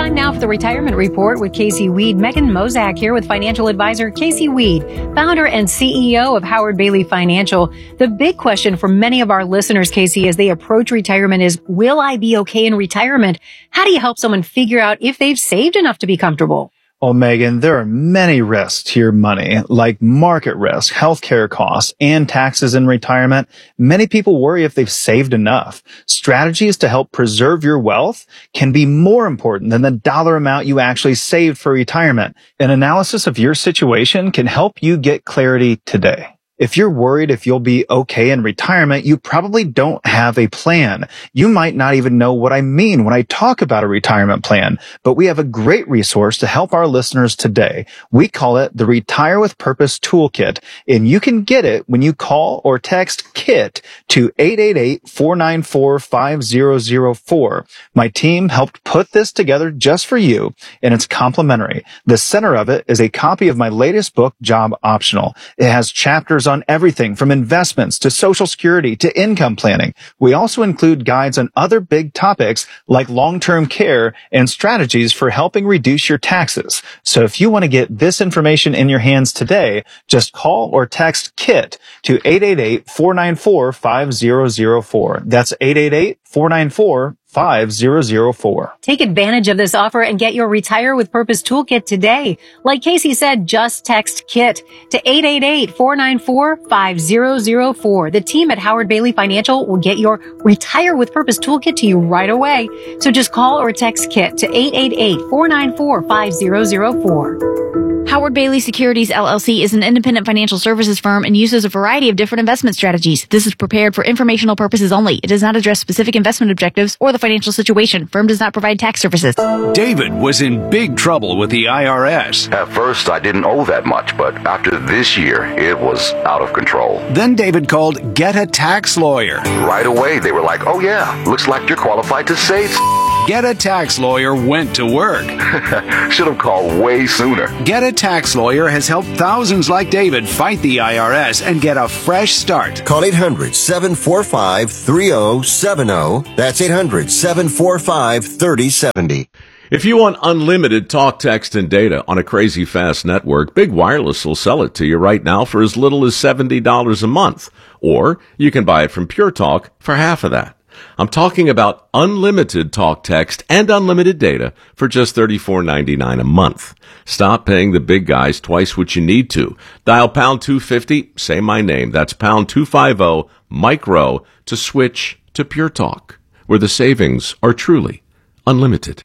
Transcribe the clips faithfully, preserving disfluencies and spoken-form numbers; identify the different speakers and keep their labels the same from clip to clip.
Speaker 1: Time now for the Retirement Report with Casey Weed. Megan Mozak here with financial advisor Casey Weed, founder and C E O of Howard Bailey Financial. The big question for many of our listeners, Casey, as they approach retirement is, will I be okay in retirement? How do you help someone figure out if they've saved enough to be comfortable?
Speaker 2: Well, Megan, there are many risks to your money, like market risk, healthcare costs, and taxes in retirement. Many people worry if they've saved enough. Strategies to help preserve your wealth can be more important than the dollar amount you actually saved for retirement. An analysis of your situation can help you get clarity today. If you're worried if you'll be okay in retirement, you probably don't have a plan. You might not even know what I mean when I talk about a retirement plan, but we have a great resource to help our listeners today. We call it the Retire with Purpose Toolkit, and you can get it when you call or text KIT to eight eight eight, four nine four, five zero zero four. My team helped put this together just for you, and it's complimentary. The center of it is a copy of my latest book, Job Optional. It has chapters on everything from investments to Social Security to income planning. We also include guides on other big topics like long-term care and strategies for helping reduce your taxes. So if you want to get this information in your hands today, just call or text KIT to eight eight eight, four nine four, five zero zero four. That's eight eight eight, four nine four, five zero zero four.
Speaker 1: Take advantage of this offer and get your Retire with Purpose Toolkit today. Like Casey said, just text KIT to eight eight eight, four nine four, five zero zero four. The team at Howard Bailey Financial will get your Retire with Purpose Toolkit to you right away. So just call or text KIT to eight eight eight, four nine four, five zero zero four.
Speaker 3: Howard Bailey Securities, L L C is an independent financial services firm and uses a variety of different investment strategies. This is prepared for informational purposes only. It does not address specific investment objectives or the financial situation. Firm does not provide tax services.
Speaker 4: David was in big trouble with the I R S.
Speaker 5: At first, I didn't owe that much, but after this year, it was out of control.
Speaker 4: Then David called Get a Tax Lawyer.
Speaker 5: Right away, they were like, oh yeah, looks like you're qualified to save.
Speaker 4: Get a Tax Lawyer went to work.
Speaker 5: Should have called way sooner.
Speaker 4: Get a Tax Lawyer has helped thousands like David fight the I R S and get a fresh start.
Speaker 6: Call eight hundred, seven four five, three zero seven zero. That's eight hundred, seven four five, three zero seven zero.
Speaker 7: If you want unlimited talk, text, and data on a crazy fast network, Big Wireless will sell it to you right now for as little as seventy dollars a month. Or you can buy it from Pure Talk for half of that. I'm talking about unlimited talk, text, and unlimited data for just thirty-four ninety-nine a month. Stop paying the big guys twice what you need to. Dial pound two fifty, say my name. That's pound two fifty, micro, to switch to Pure Talk, where the savings are truly unlimited.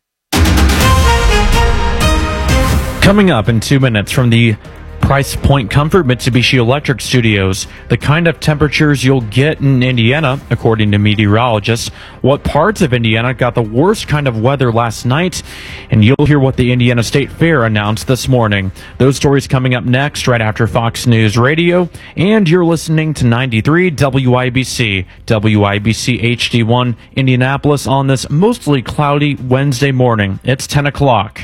Speaker 8: Coming up in two minutes from the Price Point Comfort Mitsubishi Electric Studios, the kind of temperatures you'll get in Indiana, according to meteorologists, what parts of Indiana got the worst kind of weather last night, and you'll hear what the Indiana State Fair announced this morning. Those stories coming up next, right after Fox News Radio, and you're listening to ninety-three W I B C, W I B C H D one Indianapolis on this mostly cloudy Wednesday morning. It's ten o'clock.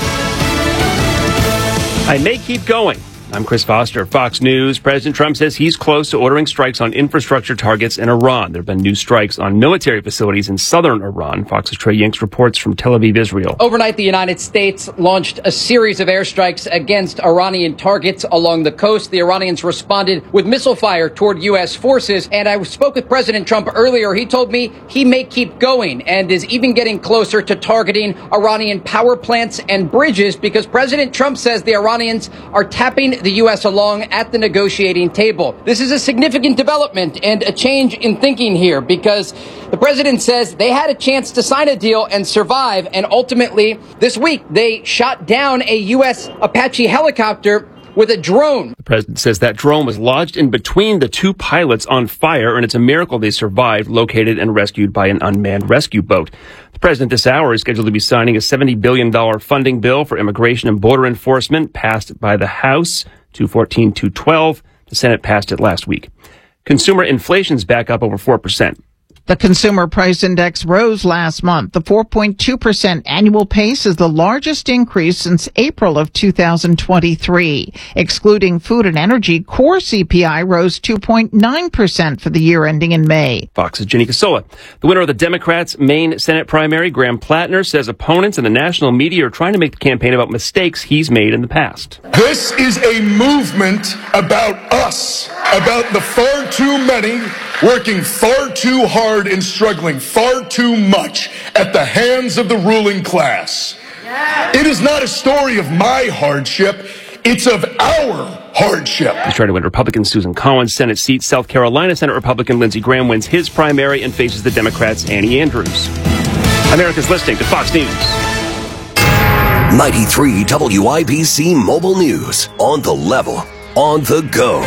Speaker 9: I may keep going. I'm Chris Foster, Fox News. President Trump says he's close to ordering strikes on infrastructure targets in Iran. There have been new strikes on military facilities in southern Iran. Fox's Trey Yanks reports from Tel Aviv, Israel.
Speaker 10: Overnight, the United States launched a series of airstrikes against Iranian targets along the coast. The Iranians responded with missile fire toward U S forces. And I spoke with President Trump earlier. He told me he may keep going and is even getting closer to targeting Iranian power plants and bridges because President Trump says the Iranians are tapping the U S along at the negotiating table. This is a significant development and a change in thinking here because the president says they had a chance to sign a deal and survive, and ultimately this week they shot down a U S Apache helicopter with a drone.
Speaker 9: The president says that drone was lodged in between the two pilots on fire, and it's a miracle they survived, located and rescued by an unmanned rescue boat. The president this hour is scheduled to be signing a seventy billion dollars funding bill for immigration and border enforcement passed by the House, two fourteen two twelve. The Senate passed it last week. Consumer inflation's back up over four percent.
Speaker 11: The Consumer Price Index rose last month. The four point two percent annual pace is the largest increase since April of two thousand twenty-three. Excluding food and energy, core C P I rose two point nine percent for the year ending in May.
Speaker 9: Fox's Ginny Casola. The winner of the Democrats' Maine Senate primary, Graham Plattner, says opponents in the national media are trying to make the campaign about mistakes he's made in the past.
Speaker 12: This is a movement about us, about the far too many working far too hard and struggling far too much at the hands of the ruling class. It is not a story of my hardship. It's of our hardship.
Speaker 9: He's trying to win Republican Susan Collins' Senate seat. South Carolina Senate Republican Lindsey Graham wins his primary and faces the Democrats' Annie Andrews. America's listening to Fox News.
Speaker 13: ninety-three W I B C Mobile News. On the level. On the go.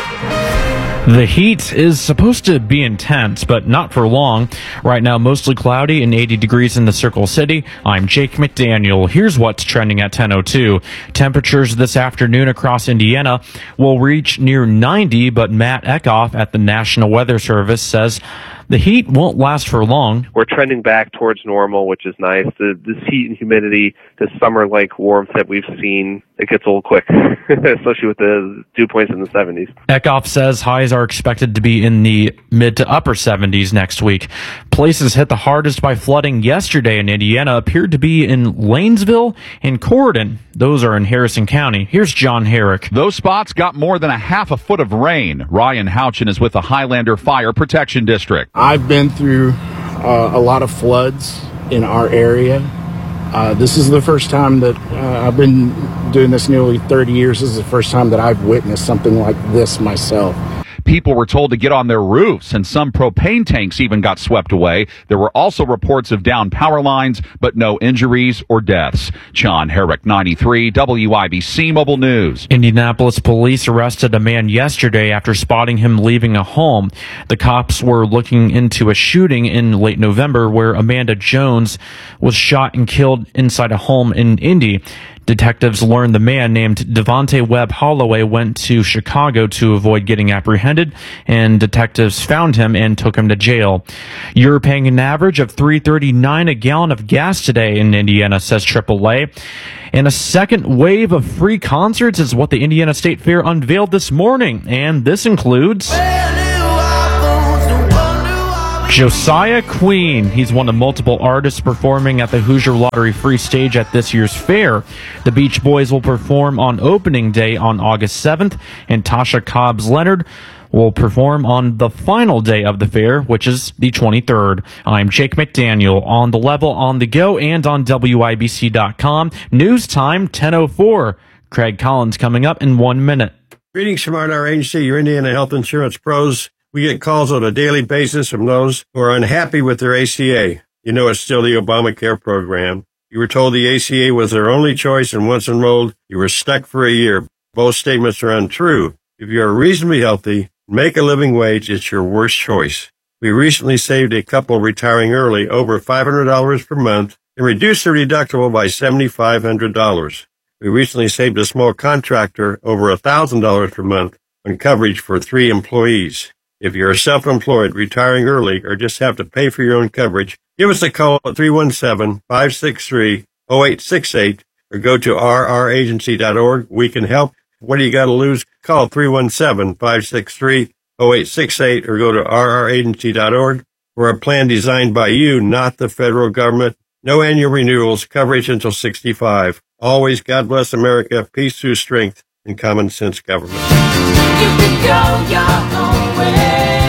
Speaker 8: The heat is supposed to be intense, but not for long. Right now, mostly cloudy and eighty degrees in the Circle City. I'm Jake McDaniel. Here's what's trending at ten oh two. Temperatures this afternoon across Indiana will reach near ninety, but Matt Eckhoff at the National Weather Service says the heat won't last for long.
Speaker 14: We're trending back towards normal, which is nice. The, this heat and humidity, this summer-like warmth that we've seen, it gets old quick, especially with the dew points in the seventies.
Speaker 8: Eckhoff says highs are expected to be in the mid to upper seventies next week. Places hit the hardest by flooding yesterday in Indiana appeared to be in Lanesville and Corydon. Those are in Harrison County. Here's John Herrick.
Speaker 15: Those spots got more than a half a foot of rain. Ryan Houchin is with the Highlander Fire Protection District.
Speaker 16: I've been through uh, a lot of floods in our area. Uh, this is the first time that uh, I've been doing this nearly thirty years. This is the first time that I've witnessed something like this myself.
Speaker 15: People were told to get on their roofs, and some propane tanks even got swept away. There were also reports of downed power lines, but no injuries or deaths. John Herrick, ninety-three W I B C Mobile News.
Speaker 8: Indianapolis police arrested a man yesterday after spotting him leaving a home. The cops were looking into a shooting in late November where Amanda Jones was shot and killed inside a home in Indy. Detectives learned the man named Devontae Webb Holloway went to Chicago to avoid getting apprehended, and detectives found him and took him to jail. You're paying an average of three thirty-nine a gallon of gas today in Indiana, says triple A. And a second wave of free concerts is what the Indiana State Fair unveiled this morning, and this includes Josiah Queen. He's one of multiple artists performing at the Hoosier Lottery Free Stage at this year's fair. The Beach Boys will perform on opening day on August seventh, and Tasha Cobbs Leonard will perform on the final day of the fair, which is the twenty-third. I'm Jake McDaniel, on the level, on the go, and on W I B C dot com. News time, ten oh four. Craig Collins coming up in one minute.
Speaker 17: Greetings from our agency, your Indiana Health Insurance Pros. We get calls on a daily basis from those who are unhappy with their A C A. You know it's still the Obamacare program. You were told the A C A was their only choice, and once enrolled, you were stuck for a year. Both statements are untrue. If you are reasonably healthy, make a living wage, it's your worst choice. We recently saved a couple retiring early over five hundred dollars per month and reduced their deductible by seven thousand five hundred dollars. We recently saved a small contractor over one thousand dollars per month on coverage for three employees. If you're self-employed, retiring early, or just have to pay for your own coverage, give us a call at three one seven, five six three, oh eight six eight or go to r r agency dot org. We can help. What do you got to lose? Call three one seven, five six three, oh eight six eight or go to r r agency dot org. We're a plan designed by you, not the federal government. No annual renewals, coverage until sixty-five. Always God bless America, peace through strength, and common sense government. You can go your own way.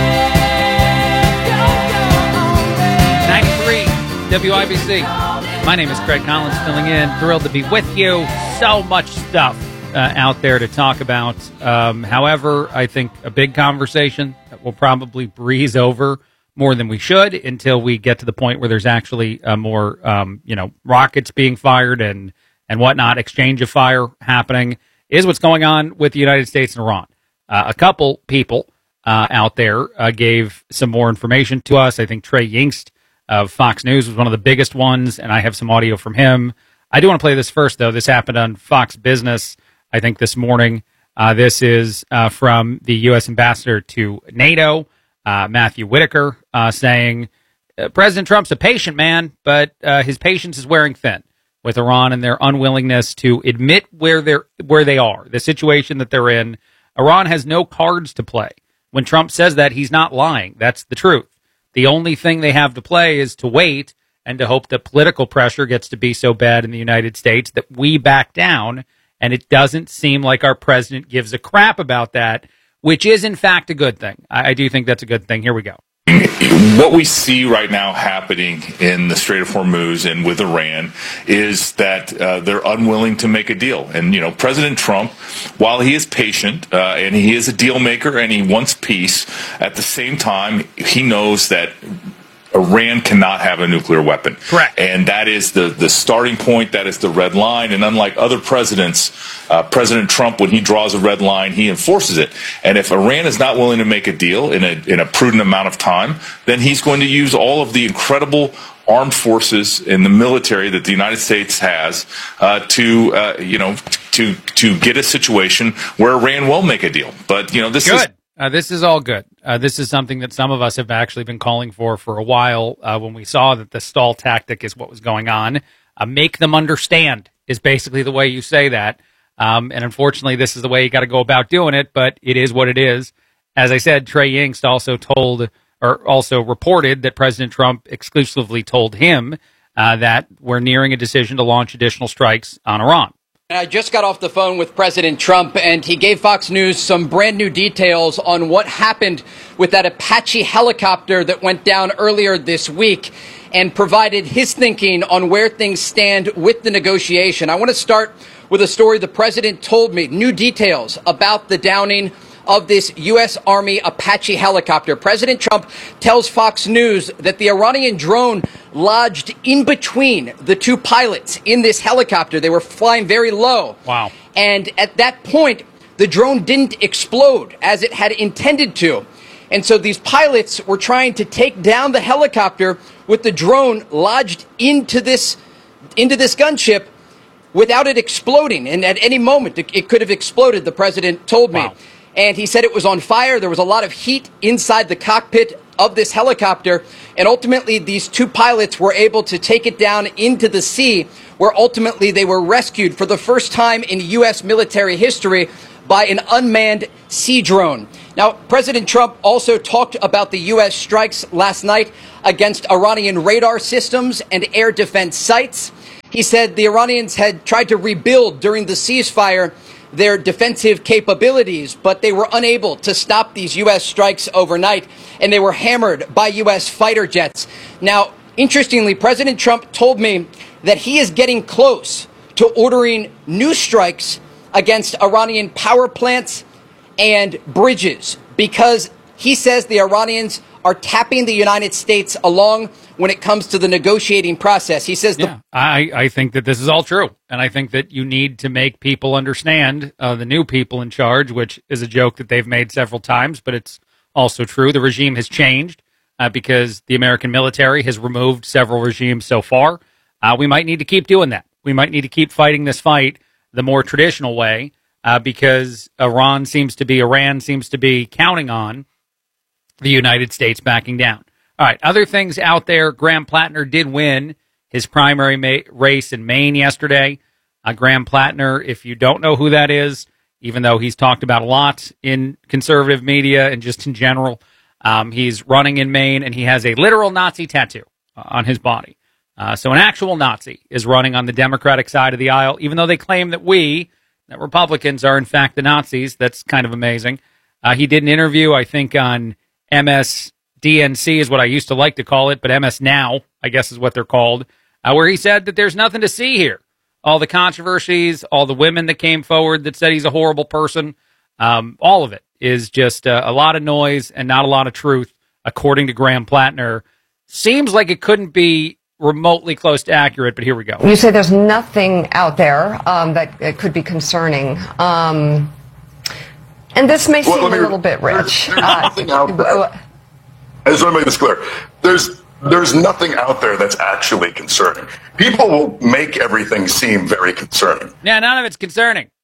Speaker 18: ninety-three W I B C. My name is Craig Collins, filling in. Thrilled to be with you. So much stuff uh, out there to talk about. Um, however, I think a big conversation that we'll probably breeze over more than we should until we get to the point where there's actually uh, more, um, you know, rockets being fired and, and whatnot, exchange of fire happening, is what's going on with the United States and Iran. Uh, a couple people uh, out there uh, gave some more information to us. I think Trey Yingst of Fox News was one of the biggest ones, and I have some audio from him. I do want to play this first, though. This happened on Fox Business, I think, this morning. Uh, this is uh, from the U S ambassador to NATO, uh, Matthew Whitaker, uh, saying uh, President Trump's a patient man, but uh, his patience is wearing thin with Iran and their unwillingness to admit where they're where they are, the situation that they're in. Iran has no cards to play. When Trump says that, he's not lying. That's the truth. The only thing they have to play is to wait and to hope that political pressure gets to be so bad in the United States that we back down. And it doesn't seem like our president gives a crap about that, which is, in fact, a good thing. I, I do think that's a good thing. Here we go.
Speaker 19: What we see right now happening in the Strait of Hormuz and with Iran is that uh, they're unwilling to make a deal. And, you know, President Trump, while he is patient uh, and he is a deal maker and he wants peace, at the same time, he knows that Iran cannot have a nuclear weapon.
Speaker 18: Correct.
Speaker 19: And that is the, the starting point. That is the red line. And unlike other presidents, uh, President Trump, when he draws a red line, he enforces it. And if Iran is not willing to make a deal in a, in a prudent amount of time, then he's going to use all of the incredible armed forces in the military that the United States has uh, to, uh, you know, to to get a situation where Iran will make a deal. But, you know, this
Speaker 18: Good.
Speaker 19: is...
Speaker 18: Uh, this is all good. Uh, this is something that some of us have actually been calling for for a while uh, when we saw that the stall tactic is what was going on. Uh, make them understand is basically the way you say that. Um, and unfortunately, this is the way you got to go about doing it, but it is what it is. As I said, Trey Yingst also told or also reported that President Trump exclusively told him uh, that we're nearing a decision to launch additional strikes on Iran.
Speaker 10: I just got off the phone with President Trump, and he gave Fox News some brand new details on what happened with that Apache helicopter that went down earlier this week, and provided his thinking on where things stand with the negotiation. I want to start with a story the president told me, new details about the downing of this U S Army Apache helicopter. President Trump tells Fox News that the Iranian drone lodged in between the two pilots in this helicopter. They were flying very low.
Speaker 18: Wow.
Speaker 10: And at that point, the drone didn't explode as it had intended to. And so these pilots were trying to take down the helicopter with the drone lodged into this, into this gunship without it exploding. And at any moment, it, it could have exploded, the president told me.
Speaker 18: Wow.
Speaker 10: And he said it was on fire. There was a lot of heat inside the cockpit of this helicopter. And ultimately, these two pilots were able to take it down into the sea, where ultimately they were rescued for the first time in U S military history by an unmanned sea drone. Now, President Trump also talked about the U S strikes last night against Iranian radar systems and air defense sites. He said the Iranians had tried to rebuild during the ceasefire their defensive capabilities, but they were unable to stop these U S strikes overnight, and they were hammered by U S fighter jets. Now, interestingly, President Trump told me that he is getting close to ordering new strikes against Iranian power plants and bridges, because he says the Iranians are tapping the United States along when it comes to the negotiating process. He says, the-
Speaker 18: yeah, I, I think that this is all true. And I think that you need to make people understand, uh, the new people in charge, which is a joke that they've made several times, but it's also true. The regime has changed uh, because the American military has removed several regimes so far. Uh, we might need to keep doing that. We might need to keep fighting this fight the more traditional way uh, because Iran seems to be, Iran seems to be counting on the United States backing down. All right, other things out there. Graham Plattner did win his primary ma- race in Maine yesterday. Uh, Graham Plattner, if you don't know who that is, even though he's talked about a lot in conservative media and just in general, um, he's running in Maine, and he has a literal Nazi tattoo uh, on his body. Uh, so an actual Nazi is running on the Democratic side of the aisle, even though they claim that we, that Republicans, are in fact the Nazis. That's kind of amazing. Uh, he did an interview, I think, on M S D N C is what I used to like to call it, but M S Now, I guess is what they're called, uh, where he said that there's nothing to see here. All the controversies, all the women that came forward that said he's a horrible person, um, all of it is just uh, a lot of noise and not a lot of truth, according to Graham Plattner. Seems like it couldn't be remotely close to accurate, but here we go.
Speaker 20: You say there's nothing out there um, that it could be concerning. Um, and this may seem well, me, a little bit rich.
Speaker 12: There's, there's uh, nothing out there. I just want to make this clear. There's there's nothing out there that's actually concerning. People will make everything seem very concerning.
Speaker 18: Yeah, none of it's concerning.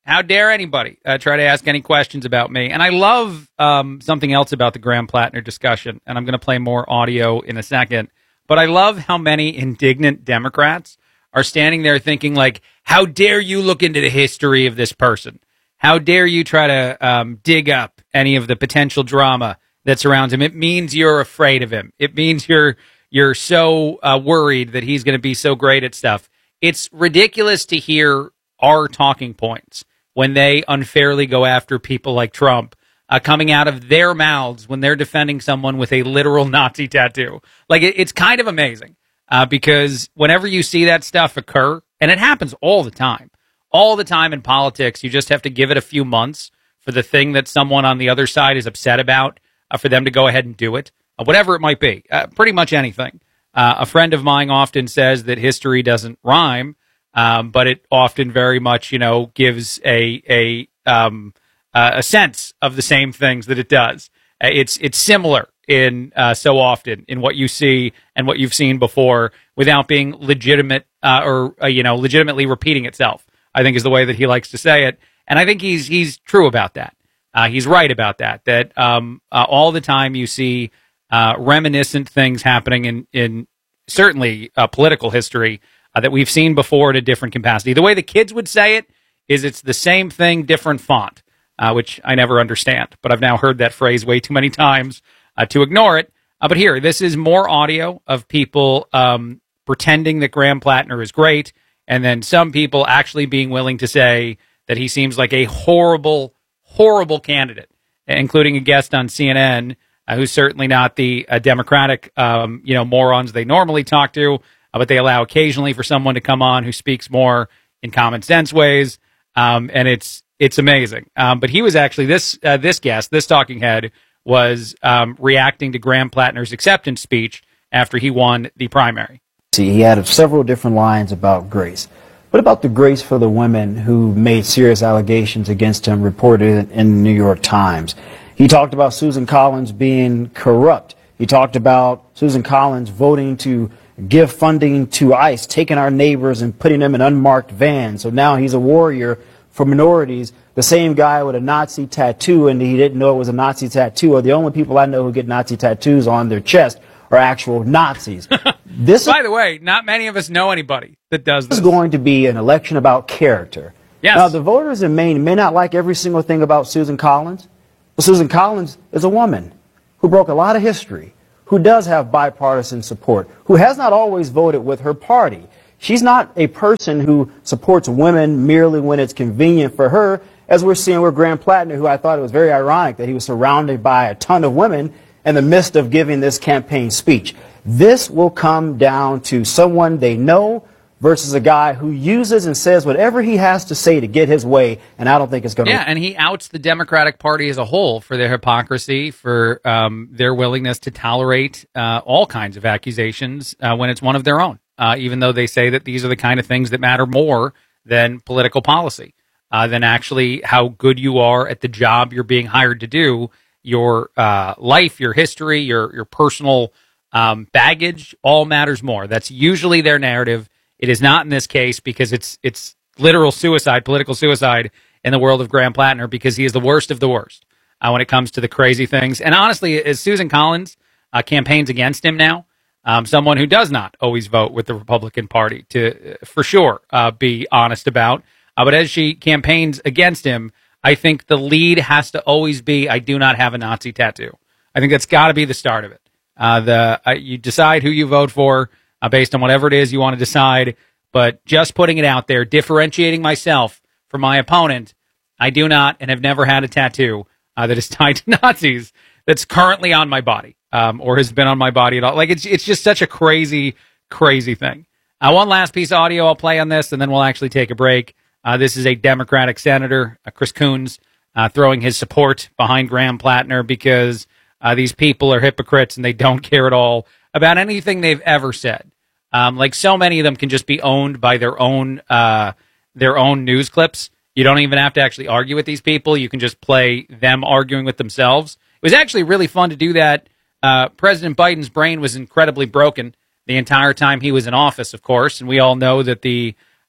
Speaker 18: How dare anybody uh, try to ask any questions about me? And I love um, something else about the Graham Plattner discussion, and I'm going to play more audio in a second. But I love how many indignant Democrats are standing there thinking, like, how dare you look into the history of this person? How dare you try to um, dig up any of the potential drama that surrounds him? It means you're afraid of him. It means you're you're so uh, worried that he's going to be so great at stuff. It's ridiculous to hear our talking points when they unfairly go after people like Trump, uh, coming out of their mouths when they're defending someone with a literal Nazi tattoo. Like, it, it's kind of amazing uh, because whenever you see that stuff occur, and it happens all the time, all the time in politics, you just have to give it a few months for the thing that someone on the other side is upset about, uh, for them to go ahead and do it, uh, whatever it might be, uh, pretty much anything. Uh, a friend of mine often says that history doesn't rhyme, Um, but it often very much, you know, gives a a um, uh, a sense of the same things that it does. Uh, it's it's similar in uh, so often in what you see and what you've seen before, without being legitimate uh, or uh, you know legitimately repeating itself, I think is the way that he likes to say it, and I think he's he's true about that. Uh, he's right about that. That um, uh, all the time you see uh, reminiscent things happening in in certainly uh, political history. Uh, that we've seen before in a different capacity. The way the kids would say it is it's the same thing, different font, uh, which I never understand. But I've now heard that phrase way too many times uh, to ignore it. Uh, but here, this is more audio of people um, pretending that Graham Plattner is great, and then some people actually being willing to say that he seems like a horrible, horrible candidate, including a guest on C N N uh, who's certainly not the uh, Democratic um, you know, morons they normally talk to, Uh, but they allow occasionally for someone to come on who speaks more in common sense ways, um, and it's it's amazing. Um, but he was actually this uh, this guest, this talking head, was um, reacting to Graham Plattner's acceptance speech after he won the primary.
Speaker 21: See, he had several different lines about grace. What about the grace for the women who made serious allegations against him, reported in the New York Times? He talked about Susan Collins being corrupt. He talked about Susan Collins voting to give funding to ICE, taking our neighbors and putting them in unmarked vans. So now he's a warrior for minorities. The same guy with a Nazi tattoo, and he didn't know it was a Nazi tattoo, or the only people I know who get Nazi tattoos on their chest are actual Nazis. This
Speaker 18: By the way, not many of us know anybody that does this.
Speaker 21: This is going to be an election about character.
Speaker 18: Yes.
Speaker 21: Now, the voters in Maine may not like every single thing about Susan Collins, but Susan Collins is a woman who broke a lot of history, who does have bipartisan support, who has not always voted with her party. She's not a person who supports women merely when it's convenient for her, as we're seeing with Graham Plattner, who I thought it was very ironic that he was surrounded by a ton of women in the midst of giving this campaign speech. This will come down to someone they know versus a guy who uses and says whatever he has to say to get his way, and I don't think it's going to...
Speaker 18: Yeah, and he outs the Democratic Party as a whole for their hypocrisy, for um, their willingness to tolerate uh, all kinds of accusations uh, when it's one of their own, uh, even though they say that these are the kind of things that matter more than political policy, uh, than actually how good you are at the job you're being hired to do, your uh, life, your history, your, your personal um, baggage, all matters more. That's usually their narrative. It is not in this case, because it's it's literal suicide, political suicide in the world of Graham Plattner, because he is the worst of the worst uh, when it comes to the crazy things. And honestly, as Susan Collins uh, campaigns against him now, um, someone who does not always vote with the Republican Party, to uh, for sure uh, be honest about. Uh, but as she campaigns against him, I think the lead has to always be, I do not have a Nazi tattoo. I think that's got to be the start of it. Uh, the uh, you decide who you vote for Uh, based on whatever it is you want to decide, but just putting it out there, differentiating myself from my opponent, I do not and have never had a tattoo uh, that is tied to Nazis that's currently on my body um, or has been on my body at all. Like, it's it's just such a crazy, crazy thing. Uh, one last piece of audio I'll play on this, and then we'll actually take a break. Uh, this is a Democratic senator, uh, Chris Coons, uh, throwing his support behind Graham Plattner because uh, these people are hypocrites and they don't care at all about anything they've ever said. Um, like, so many of them can just be owned by their own uh, their own news clips. You don't even have to actually argue with these people. You can just play them arguing with themselves. It was actually really fun to do that. Uh, President Biden's brain was incredibly broken the entire time he was in office, of course, and we all know that the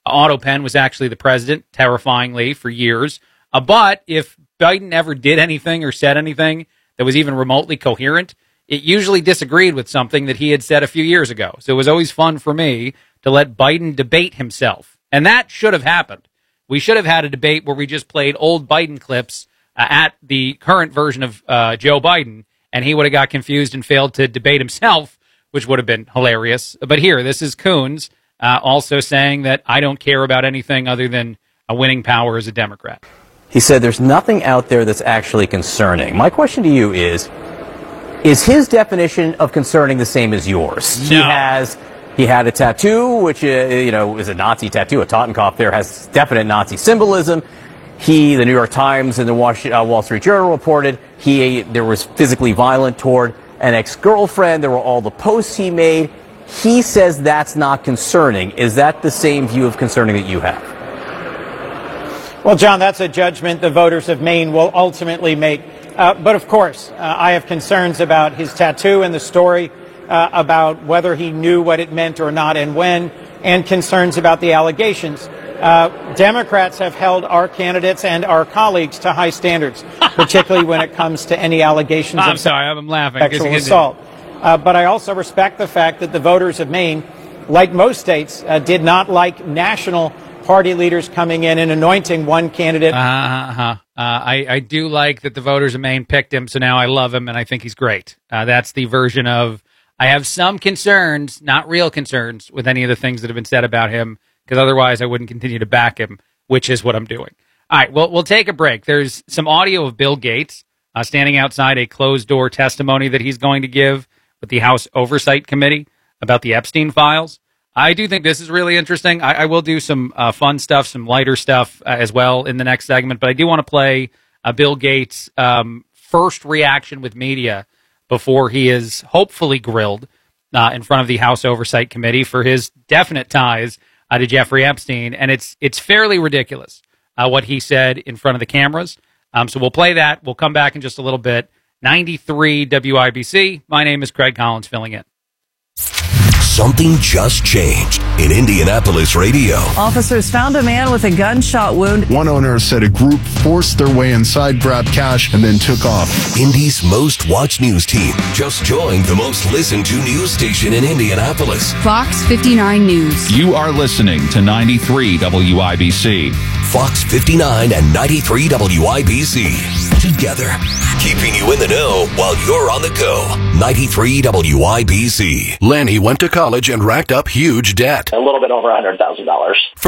Speaker 18: Otto Penn was actually the president, terrifyingly, for years. Uh, but if Biden ever did anything or said anything that was even remotely coherent, it usually disagreed with something that he had said a few years ago. So it was always fun for me to let Biden debate himself. And that should have happened. We should have had a debate where we just played old Biden clips uh, at the current version of uh, Joe Biden, and he would have got confused and failed to debate himself, which would have been hilarious. But here, this is Coons uh, also saying that I don't care about anything other than a winning power as a Democrat.
Speaker 2: He said there's nothing out there that's actually concerning. My question to you is, is his definition of concerning the same as yours?
Speaker 18: No.
Speaker 2: He has, he had a tattoo, which, uh, you know, is a Nazi tattoo. A Totenkopf there has definite Nazi symbolism. He, the New York Times and the Wall Street Journal reported he, there was physically violent toward an ex-girlfriend. There were all the posts he made. He says that's not concerning. Is that the same view of concerning that you have?
Speaker 22: Well, John, that's a judgment the voters of Maine will ultimately make. Uh, but of course, uh, I have concerns about his tattoo and the story, uh, about whether he knew what it meant or not and when, and concerns about the allegations. Uh, Democrats have held our candidates and our colleagues to high standards, particularly when it comes to any allegations
Speaker 18: I'm
Speaker 22: of
Speaker 18: sorry, I'm laughing.
Speaker 22: sexual assault. Uh, but I also respect the fact that the voters of Maine, like most states, uh, did not like national party leaders coming in and anointing one candidate.
Speaker 18: Uh-huh. Uh, I, I do like that the voters of Maine picked him, so now I love him, and I think he's great. Uh, that's the version of, I have some concerns, not real concerns, with any of the things that have been said about him, because otherwise I wouldn't continue to back him, which is what I'm doing. All right, well, we'll take a break. There's some audio of Bill Gates uh, standing outside a closed-door testimony that he's going to give with the House Oversight Committee about the Epstein files. I do think this is really interesting. I, I will do some uh, fun stuff, some lighter stuff uh, as well in the next segment, but I do want to play uh, Bill Gates' um, first reaction with media before he is hopefully grilled uh, in front of the House Oversight Committee for his definite ties uh, to Jeffrey Epstein, and it's it's fairly ridiculous uh, what he said in front of the cameras. Um, so we'll play that. We'll come back in just a little bit. ninety-three W I B C. My name is Craig Collins, filling in.
Speaker 13: Something just changed in Indianapolis radio.
Speaker 23: Officers found a man with a gunshot wound.
Speaker 24: One owner said a group forced their way inside, grabbed cash, and then took off.
Speaker 13: Indy's most watched news team just joined the most listened to news station in Indianapolis.
Speaker 25: Fox fifty-nine News.
Speaker 15: You are listening to ninety-three W I B C.
Speaker 13: Fox fifty-nine and ninety-three W I B C. Together, keeping you in the know while you're on the go. ninety-three W I B C.
Speaker 26: Lanny went to college and racked up huge debt.
Speaker 27: A little bit over one hundred thousand dollars.